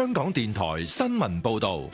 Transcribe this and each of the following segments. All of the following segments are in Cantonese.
香港電台新聞報道。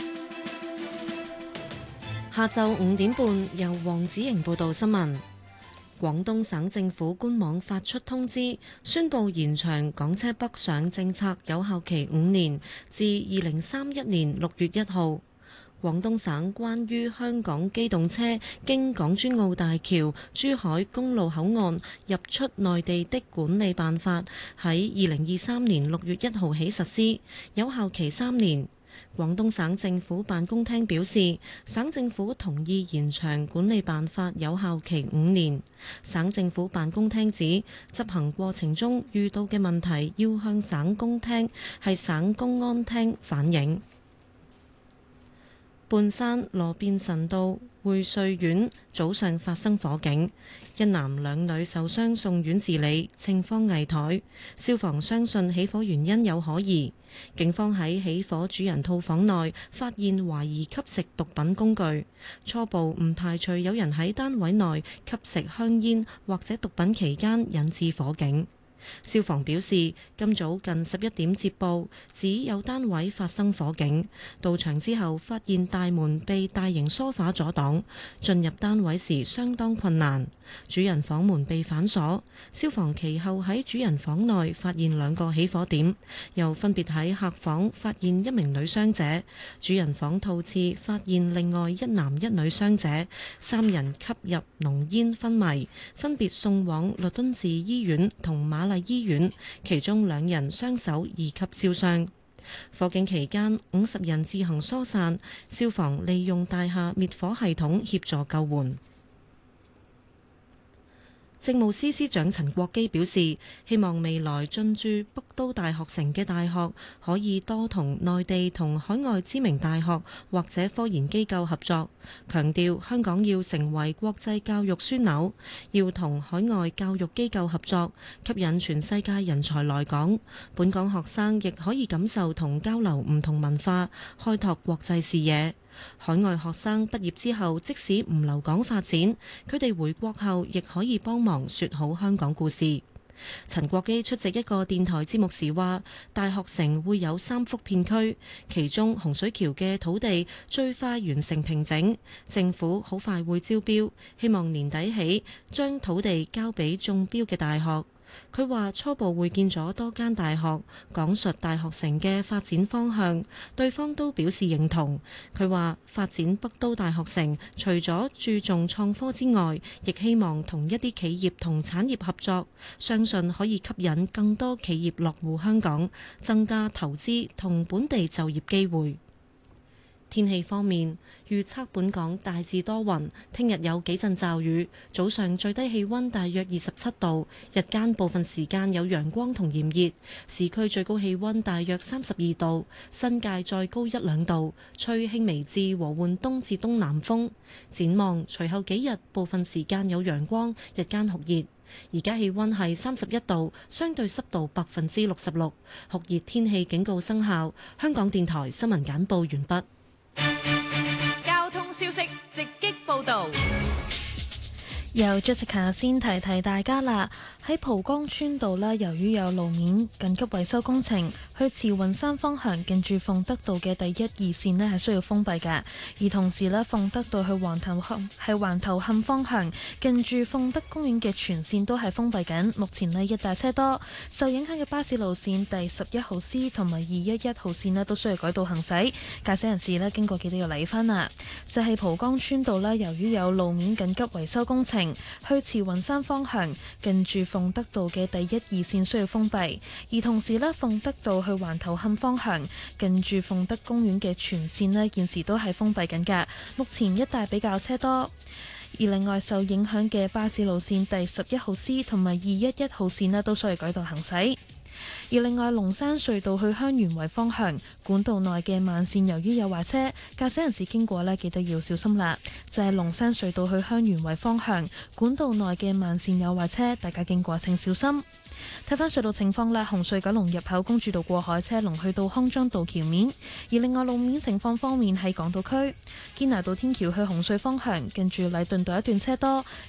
下晝5點半，由黃子瑩報道新聞。廣東省政府官網發出通知，宣布延長港車北上政策有效期5年，至2031年6月1號。廣東省關於香港機動車經港珠澳大橋珠海公路口岸入出內地的管理辦法喺2023年6月1號起實施，有效期3年。廣東省政府辦公廳表示，省政府同意延長管理辦法有效期5年。省政府辦公廳指，執行過程中遇到嘅問題要向省公廳係省公安廳反映。半山羅便臣道匯瑞苑早上發生火警，一男兩女受傷送院治理，情況危殆。消防相信起火原因有可疑。警方喺起火主人套房內發現懷疑吸食毒品工具，初步唔排除有人喺單位內吸食香煙或者毒品期間引致火警。消防表示，今早近11點接報，指有單位發生火警，到場之後發現大門被大型梳化阻擋，進入單位時相當困難。主人房門被反鎖，消防其後喺主人房內發現2個起火點，又分別喺客房發現1名女傷者，主人房套廁發現另外1男1女傷者，3人吸入濃煙昏迷，分別送往律敦治醫院同瑪麗醫院，其中2人雙手2級燒傷。火警期間50人自行疏散，消防利用大廈滅火系統協助救援。政務司司長陳國基表示，希望未來進駐北都大學城嘅大學可以多同內地同海外知名大學或者科研機構合作，強調香港要成為國際教育樞紐，要同海外教育機構合作，吸引全世界人才來港。本港學生亦可以感受同交流唔同文化，開拓國際視野。海外學生畢業之後，即使唔留港發展，佢哋回國後亦可以幫忙說好香港故事。陳國基出席一個電台節目時話，大學城會有3幅片區，其中洪水橋嘅土地最快完成平整，政府好快會招標，希望年底起將土地交俾中標嘅大學。佢話初步會見咗多間大學，講述大學城嘅發展方向，對方都表示認同。佢話發展北都大學城，除咗注重創科之外，亦希望同一啲企業同產業合作，相信可以吸引更多企業落戶香港，增加投資同本地就業機會。天氣方面，預測本港大致多雲，聽日有幾陣驟雨，早上最低氣溫大約27度，日間部分時間有陽光同炎熱，市區最高氣溫大約32度，新界再高1-2度，吹輕微至和緩東至東南風。展望隨後幾日，部分時間有陽光，日間酷熱。而家氣溫係31度，相對濕度66%，酷熱天氣警告生效。香港電台新聞簡報完畢。 交通消息直擊報道。 由 Jessica 先提提大家啦，喺蒲崗村道呢，由於有路面緊急維修工程，去慈雲山方向近住鳳德道嘅第1、2線呢係需要封閉嘅，而同時呢，鳳德道去橫頭磡方向近住鳳德公園嘅全線都係封閉緊，目前呢，一大車多，受影響嘅巴士路線第11號 C 同埋211號線呢都需要改道行駛，駕駛人士呢經過記得要留意返啦。就係蒲崗村道呢，由於有路面緊急維修工程，去慈雲山方向近住鳳德道嘅第1、2線需要封閉，而同時呢，鳳德道去橫頭磡方向近住鳳德公園嘅全線呢現時都係封閉緊㗎，目前一帶比較車多。而另外受影響嘅巴士路線第11號 C 同埋211號線呢都需要改道行駛。而另外，龍山隧道去香園圍方向管道內嘅慢線，由於有壞車，駕駛人士經過呢記得要小心啦。就係龍山隧道去香園圍方向管道內嘅慢線有壞車，大家經過請小心。睇返隧道情況啦，紅隧九龍入口公主道過海車龍去到康莊道橋面，而另外路面情況方面喺港島區堅拿道天橋去紅隧方向近住禮頓道一段車多，